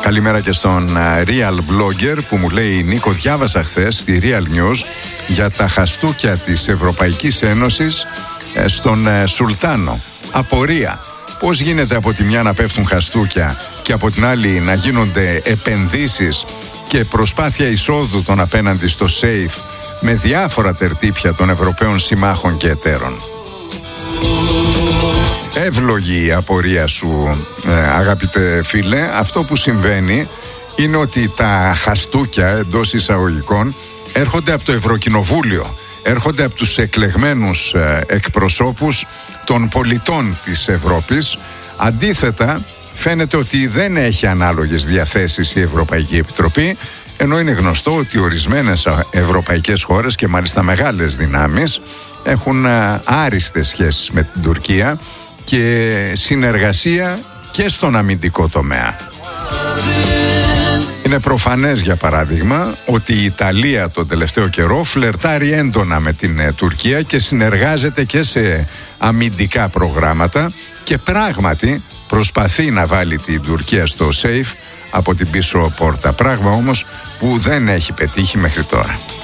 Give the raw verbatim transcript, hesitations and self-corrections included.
Καλημέρα και στον Real Blogger που μου λέει: Νίκο, διάβασα χθες στη Real News για τα χαστούκια της Ευρωπαϊκής Ένωσης στον Σουλτάνο. Απορία. Πώς γίνεται από τη μια να πέφτουν χαστούκια και από την άλλη να γίνονται επενδύσεις και προσπάθεια εισόδου των απέναντι στο safe με διάφορα τερτύπια των Ευρωπαίων συμμάχων και εταίρων. Εύλογη η απορία σου, ε, αγαπητέ φίλε. Αυτό που συμβαίνει είναι ότι τα χαστούκια εντός εισαγωγικών έρχονται από το Ευρωκοινοβούλιο, έρχονται από τους εκλεγμένους ε, εκπροσώπους των πολιτών της Ευρώπης. Αντίθετα, φαίνεται ότι δεν έχει ανάλογες διαθέσεις η Ευρωπαϊκή Επιτροπή, ενώ είναι γνωστό ότι ορισμένες ευρωπαϊκές χώρες και μάλιστα μεγάλες δυνάμεις έχουν άριστες σχέσεις με την Τουρκία και συνεργασία και στον αμυντικό τομέα. Είναι προφανές, για παράδειγμα, ότι η Ιταλία τον τελευταίο καιρό φλερτάρει έντονα με την Τουρκία και συνεργάζεται και σε αμυντικά προγράμματα και πράγματι προσπαθεί να βάλει την Τουρκία στο safe από την πίσω πόρτα, πράγμα όμως που δεν έχει πετύχει μέχρι τώρα.